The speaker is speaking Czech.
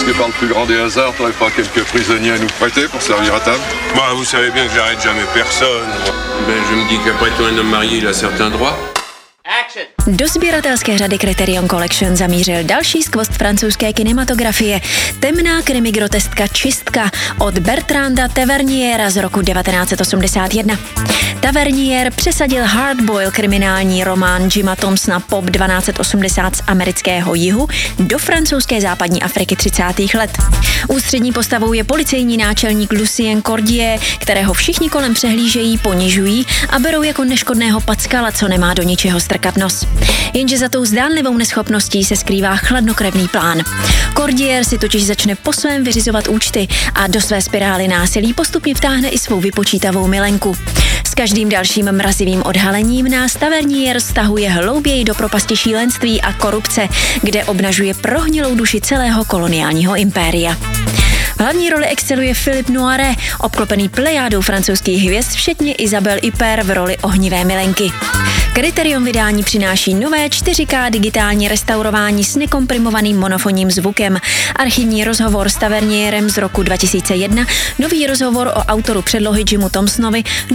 que par le plus grand des hasards, t'aurais pas quelques prisonniers à nous prêter pour servir à table? Bah, vous savez bien que j'arrête jamais personne. Ben, je me dis qu'après tout, un homme marié, il a certains droits. Do sběratelské řady Criterion Collection zamířil další skvost francouzské kinematografie. Temná krimi-grotestka Čistka od Bertranda Taverniera z roku 1981. Tavernier přesadil hardboil kriminální román Jima Thompsona Pop 1280 z amerického jihu do francouzské západní Afriky 30. let. Ústřední postavou je policejní náčelník Lucien Cordier, kterého všichni kolem přehlížejí, ponižují a berou jako neškodného packala, co nemá do ničeho strkat nos. Jenže za tou zdánlivou neschopností se skrývá chladnokrevný plán. Cordier si totiž začne po svém vyřizovat účty a do své spirály násilí postupně vtáhne i svou vypočítavou milenku. S každým dalším mrazivým odhalením nás Tavernier stahuje hlouběji do propasti šílenství a korupce, kde obnažuje prohnilou duši celého koloniálního impéria. V hlavní roli exceluje Philippe Noiret, obklopený plejádou francouzských hvězd, včetně Isabelle Huppert v roli ohnivé milenky. Criterion vydání přináší nové 4K digitální restaurování s nekomprimovaným monofonním zvukem, archivní rozhovor s Tavernierem z roku 2001, nový rozhovor o autoru předlohy Jimu Thompsonovi,